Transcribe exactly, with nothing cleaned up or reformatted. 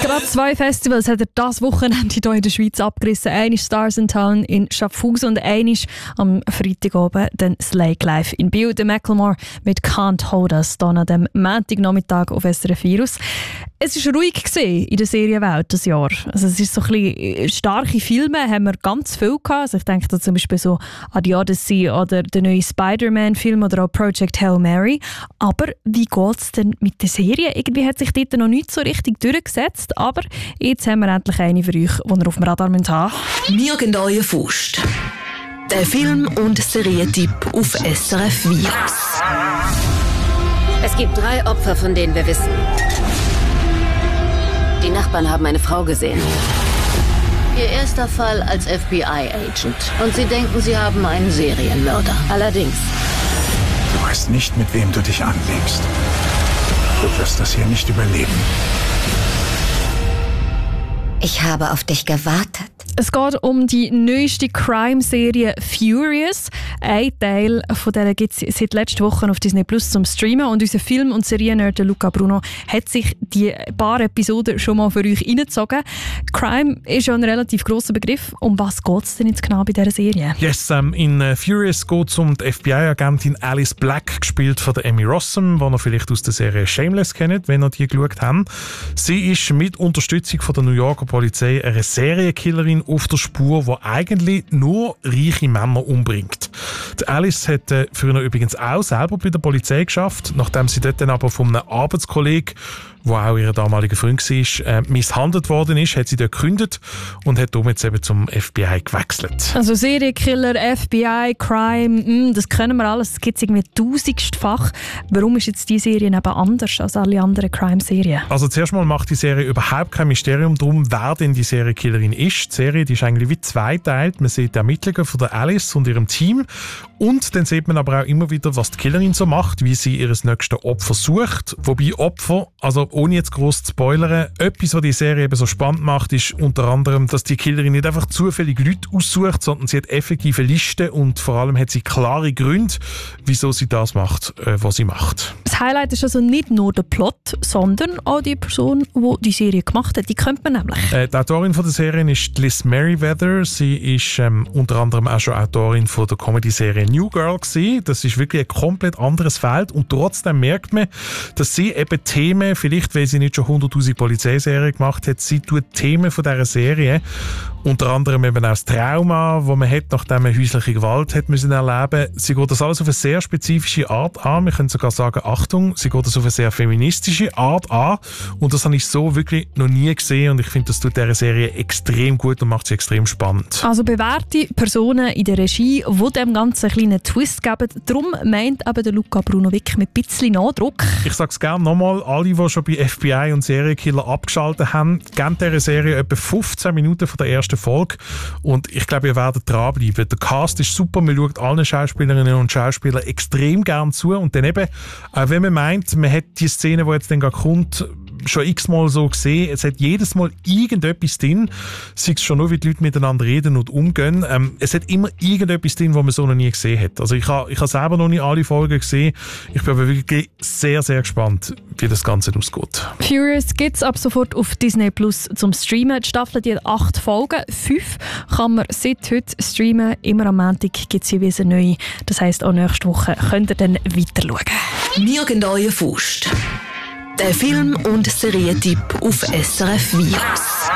Gerade zwei Festivals hat er das Wochenende hier in der Schweiz abgerissen. Eines Stars in Town in Schaffhausen und eines am Freitag oben den Slake Live in Biel. Der Macklemore mit Can't Hold Us hier an dem Montagnachmittag auf S R F Virus. Es war ruhig in der Serienwelt das Jahr. Also es ist so ein bisschen starke Filme haben wir ganz viel gehabt. Also ich denke da zum Beispiel so an die Odyssey oder den neuen Spider-Man-Film oder auch Project Hail Mary. Aber wie geht es denn mit der Serie? Irgendwie hat sich dort noch nicht so richtig durchgesetzt. Aber jetzt haben wir endlich eine für euch, die ihr auf dem Radar haben müsst. Nirgend eure Faust. Der Film- und Serientipp auf S R F Virus. Es gibt drei Opfer, von denen wir wissen. Die Nachbarn haben eine Frau gesehen. Ihr erster Fall als F B I-Agent. Und sie denken, sie haben einen Serienmörder. Allerdings. Du weißt nicht, mit wem du dich anlegst. Du wirst das hier nicht überleben. Ich habe auf dich gewartet. Es geht um die neueste Crime-Serie Furious. Ein Teil von der gibt es seit letzter Woche auf Disney Plus zum Streamen. Und unser Film- und Seriennerd Luca Bruno hat sich die paar Episoden schon mal für euch reingezogen. Crime ist ja ein relativ grosser Begriff. Um was geht es denn jetzt genau bei dieser Serie? Yes, um, in uh, Furious geht es um die F B I-Agentin Alice Black, gespielt von der Emmy Rossum, die ihr vielleicht aus der Serie Shameless kennt, wenn ihr die geschaut habt. Sie ist mit Unterstützung von der New Yorker Polizei eine Serienkillerin auf der Spur, die eigentlich nur reiche Männer umbringt. Die Alice hat äh, für ihn übrigens auch selber bei der Polizei geschafft, nachdem sie dort dann aber von einem Arbeitskollegen, der auch ihr damaliger Freund war, äh, misshandelt worden ist, hat sie dort gekündigt und hat darum jetzt eben zum F B I gewechselt. Also Serienkiller, F B I, Crime, mh, das kennen wir alles, das gibt es irgendwie tausendfach. Warum ist jetzt diese Serie eben anders als alle anderen Crime-Serien? Also zuerst mal macht die Serie überhaupt kein Mysterium darum, wer denn die Serienkillerin ist. Die Serie die ist eigentlich wie zweiteilt. Man sieht die Ermittlungen von der Alice und ihrem Team und dann sieht man aber auch immer wieder, was die Killerin so macht, wie sie ihr nächstes Opfer sucht. Wobei Opfer, also ohne jetzt gross zu spoilern, etwas, was die Serie eben so spannend macht, ist unter anderem, dass die Killerin nicht einfach zufällig Leute aussucht, sondern sie hat effektive Listen und vor allem hat sie klare Gründe, wieso sie das macht, äh, was sie macht. Das Highlight ist also nicht nur der Plot, sondern auch die Person, die die Serie gemacht hat. Die kennt man nämlich. Äh, die Autorin von der Serie ist Liz Merriweather. Sie ist ähm, unter anderem auch schon Autorin von der Comedy-Serie New Girl gewesen. Das ist wirklich ein komplett anderes Feld und trotzdem merkt man, dass sie eben Themen, vielleicht weil sie nicht schon hunderttausend Polizeiserien gemacht hat, sie tut Themen von dieser Serie, unter anderem eben auch das Trauma, das man hat, nachdem man häusliche Gewalt hat müssen erleben. Sie geht das alles auf eine sehr spezifische Art an. Wir können sogar sagen, Achtung, sie geht das auf eine sehr feministische Art an und das habe ich so wirklich noch nie gesehen und ich finde, das tut dieser Serie extrem gut und macht sie extrem spannend. Also bewährte Personen in der Regie, die dem Ganzen einen kleinen Twist geben. Darum meint eben der Luca Bruno wirklich mit ein bisschen Nachdruck. Ich sage es gerne nochmal, alle, die schon bei F B I und Serienkiller abgeschaltet haben, geben dieser Serie etwa fünfzehn Minuten von der ersten Folge und ich glaube, ihr werdet dranbleiben. Der Cast ist super, man schaut allen Schauspielerinnen und Schauspielern extrem gern zu und dann eben, auch wenn man meint, man hat die Szene, die jetzt dann gerade kommt, schon x-mal so gesehen. Es hat jedes Mal irgendetwas drin, sei es schon nur, wie die Leute miteinander reden und umgehen. Ähm, es hat immer irgendetwas drin, was man so noch nie gesehen hat. Also ich habe ich ha selber noch nicht alle Folgen gesehen. Ich bin aber wirklich sehr, sehr gespannt, wie das Ganze ausgeht. Furious gibt es ab sofort auf Disney Plus zum Streamen. Die Staffel hat acht Folgen. Fünf kann man seit heute streamen. Immer am Montag gibt es jeweils eine neue. Das heisst, auch nächste Woche könnt ihr dann weiter schauen. Nirgend eure Faust. Der Film- und Serientipp auf S R F Virus.